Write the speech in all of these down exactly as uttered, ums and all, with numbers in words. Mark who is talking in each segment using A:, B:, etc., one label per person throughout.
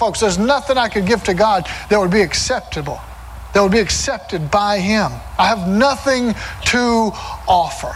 A: folks, there's nothing I could give to God that would be acceptable, that would be accepted by Him. I have nothing to offer.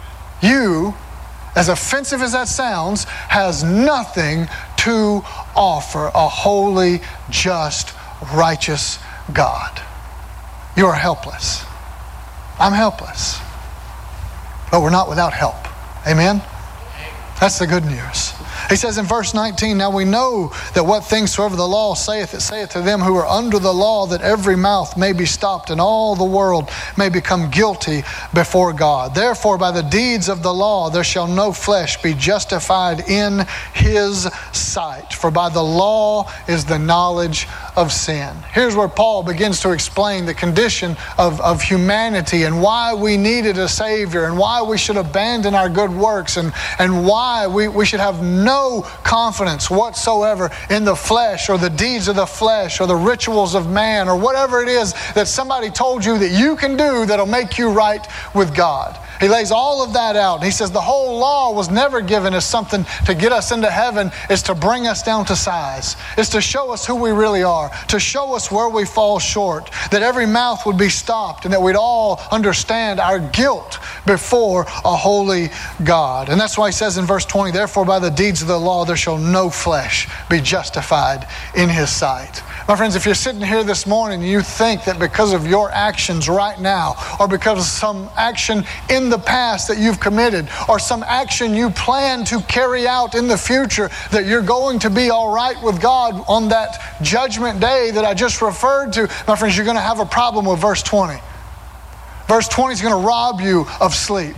A: You, as offensive as that sounds, has nothing to offer a holy, just, righteous God. You are helpless. I'm helpless. But we're not without help. Amen? That's the good news. He says in verse nineteen, now we know that what things soever the law saith, it saith to them who are under the law, that every mouth may be stopped and all the world may become guilty before God. Therefore, by the deeds of the law, there shall no flesh be justified in His sight. For by the law is the knowledge of sin. Here's where Paul begins to explain the condition of, of humanity and why we needed a Savior and why we should abandon our good works and, and why we, we should have no confidence whatsoever in the flesh or the deeds of the flesh or the rituals of man or whatever it is that somebody told you that you can do that'll make you right with God. He lays all of that out. He says the whole law was never given as something to get us into heaven. It's to bring us down to size. It's to show us who we really are, to show us where we fall short, that every mouth would be stopped and that we'd all understand our guilt before a holy God. And that's why he says in verse twenty, therefore by the deeds of the law there shall no flesh be justified in His sight. My friends, if you're sitting here this morning and you think that because of your actions right now or because of some action in the past that you've committed or some action you plan to carry out in the future that you're going to be all right with God on that judgment day that I just referred to, my friends, you're going to have a problem with verse twenty. Verse twenty is going to rob you of sleep.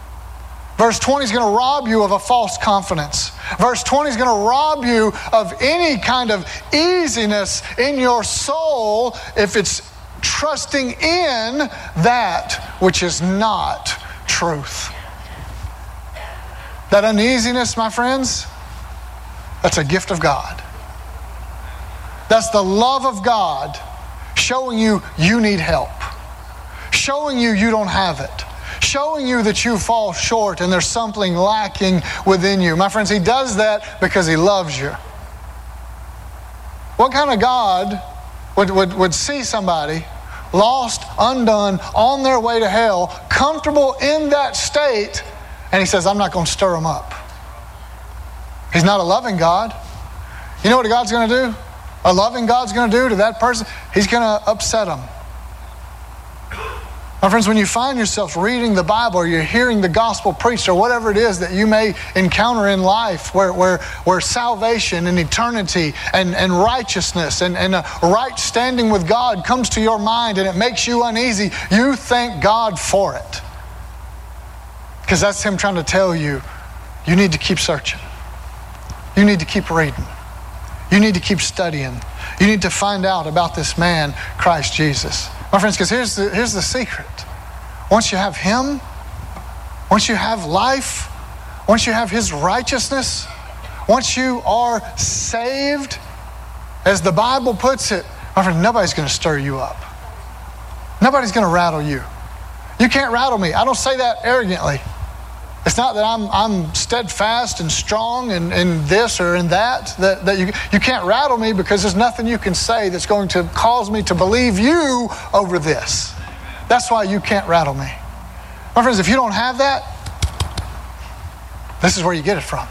A: Verse twenty is going to rob you of a false confidence. Verse twenty is going to rob you of any kind of easiness in your soul if it's trusting in that which is not truth. That uneasiness, my friends, that's a gift of God. That's the love of God showing you you need help. Showing you you don't have it. Showing you that you fall short and there's something lacking within you. My friends, He does that because He loves you. What kind of God would, would, would see somebody lost, undone, on their way to hell, comfortable in that state, and He says, I'm not going to stir them up? He's not a loving God. You know what God's going to do? A loving God's going to do to that person? He's going to upset them. My friends, when you find yourself reading the Bible or you're hearing the gospel preached or whatever it is that you may encounter in life where, where, where salvation and eternity and, and righteousness and, and a right standing with God comes to your mind and it makes you uneasy, you thank God for it. Because that's Him trying to tell you, you need to keep searching. You need to keep reading. You need to keep studying. You need to find out about this man, Christ Jesus. My friends, because here's the, here's the secret. Once you have Him, once you have life, once you have His righteousness, once you are saved, as the Bible puts it, my friend, nobody's going to stir you up. Nobody's going to rattle you. You can't rattle me. I don't say that arrogantly. It's not that I'm I'm steadfast and strong in, in this or in that, that, that you, you can't rattle me because there's nothing you can say that's going to cause me to believe you over this. That's why you can't rattle me. My friends, if you don't have that, this is where you get it from.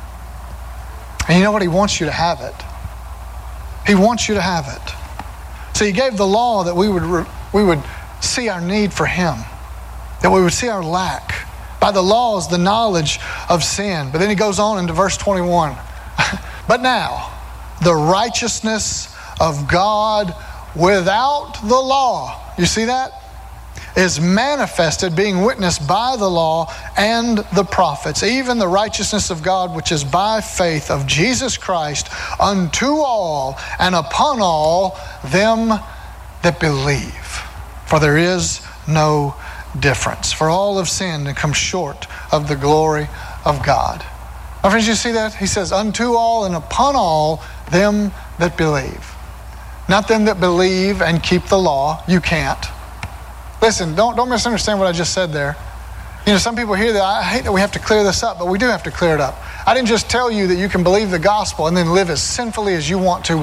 A: And you know what? He wants you to have it. He wants you to have it. So He gave the law that we would we would see our need for Him, that we would see our lack. By the law is the knowledge of sin. But then he goes on into verse twenty-one. But now, the righteousness of God without the law, you see that? Is manifested, being witnessed by the law and the prophets, even the righteousness of God which is by faith of Jesus Christ unto all and upon all them that believe. For there is no difference. For all have sinned and come short of the glory of God. My friends, you see that? He says, unto all and upon all them that believe. Not them that believe and keep the law. You can't. Listen, don't, don't misunderstand what I just said there. You know, some people hear that. I hate that we have to clear this up, but we do have to clear it up. I didn't just tell you that you can believe the gospel and then live as sinfully as you want to